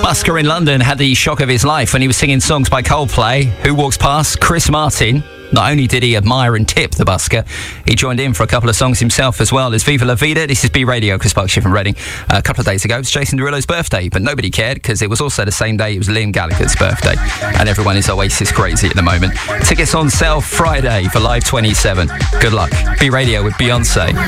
busker in London had the shock of his life when he was singing songs by Coldplay. Who walks past? Chris Martin. Not only did he admire and tip the busker, he joined in for a couple of songs himself as well. It's Viva La Vida. This is B Radio, Chris Buckshire from Reading. A couple of days ago, it was Jason Derulo's birthday, but nobody cared because it was also the same day it was Liam Gallagher's birthday. And everyone is Oasis crazy at the moment. Tickets on sale Friday for Live 27. Good luck. B Radio with Beyonce.